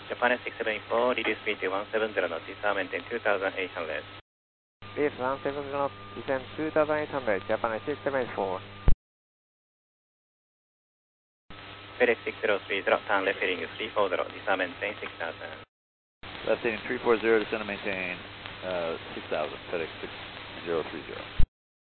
Japan 674, reduce speed to 170 knots, disarm maintain 2800. Leaf 170 knots, descend 2800, Japan 674. FedEx 603, drop down left heading 340, disarm maintain 6000. Left heading 340, descend and maintain 6000, FedEx 6030.